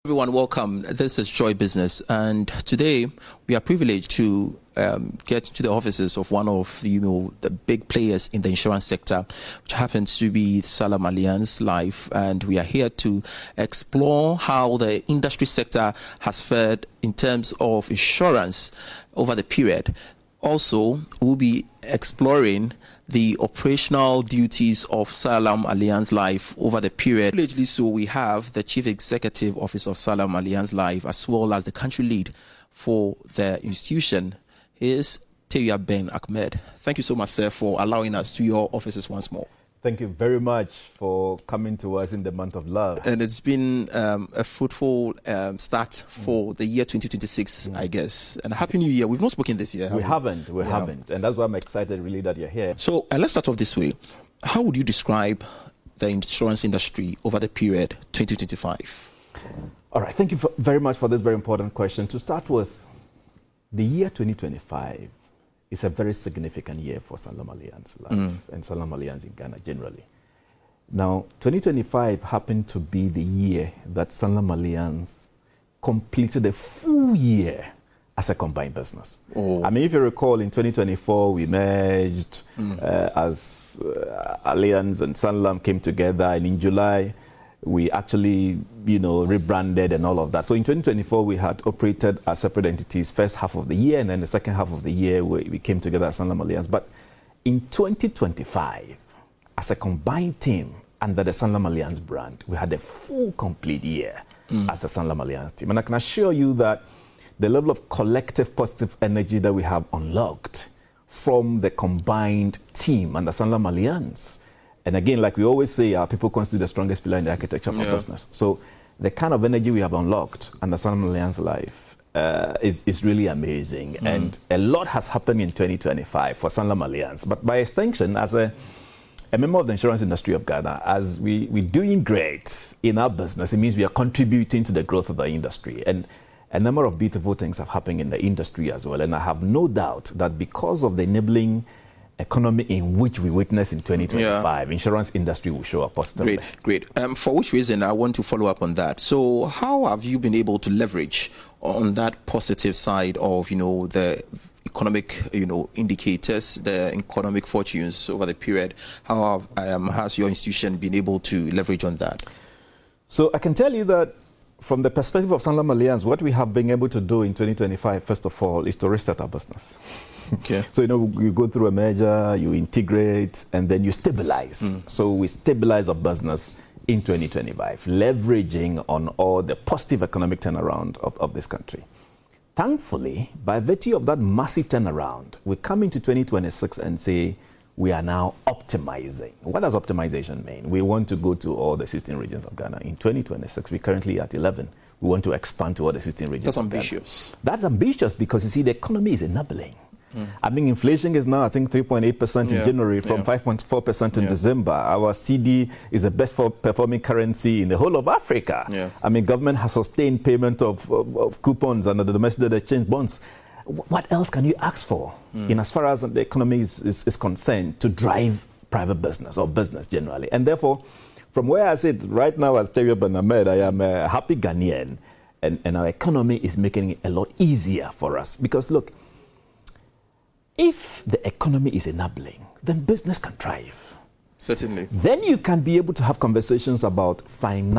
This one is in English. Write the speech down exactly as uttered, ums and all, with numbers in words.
Everyone, welcome. This is Joy Business, and today we are privileged to um, get to the offices of one of you know the big players in the insurance sector, which happens to be SanlamAllianz Life, and we are here to explore how the industry sector has fared in terms of insurance over the period. Also, we'll be exploring the operational duties of SanlamAllianz Life over the period. Privilegedly so, we have the Chief Executive Officer of SanlamAllianz Life, as well as the country lead for the institution. He is Teria Ben Ahmed. Thank you so much, sir, for allowing us to your offices once more. Thank you very much for coming to us in the month of love. And it's been um, a fruitful um, start for mm. the year twenty twenty-six, mm. I guess. And a happy new year. We've not spoken this year. We we? haven't. We yeah. haven't. And that's why I'm excited, really, that you're here. So uh, let's start off this way. How would you describe the insurance industry over the period twenty twenty-five? All right. Thank you for, very much for this very important question. To start with, the year twenty twenty-five is a very significant year for SanlamAllianz Life mm. and SanlamAllianz in Ghana generally. Now, twenty twenty-five happened to be the year that SanlamAllianz completed a full year as a combined business. Oh. I mean, if you recall, in twenty twenty-four, we merged mm. uh, as uh, Allianz and Sanlam came together, and in July, we actually, you know, rebranded and all of that. So in twenty twenty-four, we had operated as separate entities first half of the year, and then the second half of the year, we, we came together as SanlamAllianz. But in twenty twenty-five, as a combined team under the SanlamAllianz brand, we had a full, complete year mm. as the SanlamAllianz team. And I can assure you that the level of collective positive energy that we have unlocked from the combined team under SanlamAllianz. And again, like we always say, our people constitute the strongest pillar in the architecture of yeah. our business. So the kind of energy we have unlocked under SanlamAllianz Life uh, is, is really amazing. Mm. And a lot has happened in twenty twenty-five for SanlamAllianz. But by extension, as a, a member of the insurance industry of Ghana, as we, we're doing great in our business, it means we are contributing to the growth of the industry. And a number of beautiful things have happened in the industry as well. And I have no doubt that because of the enabling economy in which we witness in twenty twenty-five, yeah. insurance industry will show up positively. Great, great. Um, for which reason I want to follow up on that. So how have you been able to leverage on that positive side of, you know, the economic, you know, indicators, the economic fortunes over the period? How have, um, has your institution been able to leverage on that? So I can tell you that from the perspective of SanlamAllianz, what we have been able to do in twenty twenty-five, first of all, is to restart our business. Okay. So, you know, you go through a merger, you integrate, and then you stabilize. Mm. So we stabilize our business in twenty twenty-five, leveraging on all the positive economic turnaround of, of this country. Thankfully, by virtue of that massive turnaround, we come into twenty twenty-six and say we are now optimizing. What does optimization mean? We want to go to all the sixteen regions of Ghana. In twenty twenty-six, we're currently at eleven. We want to expand to all the sixteen regions. That's ambitious. Ghana. That's ambitious because, you see, the economy is enabling. Mm. I mean, inflation is now, I think, three point eight percent yeah. in January from yeah. five point four percent in yeah. December. Our C D is the best performing currency in the whole of Africa. Yeah. I mean, government has sustained payment of, of, of coupons under the domestic exchange bonds. What else can you ask for mm. in as far as the economy is, is, is concerned to drive private business or business generally? And therefore, from where I sit right now as Teria Ben Ahmed, I am a happy Ghanaian, and, and our economy is making it a lot easier for us. Because look, if the economy is enabling, then business can thrive. Certainly. Then you can be able to have conversations about finance.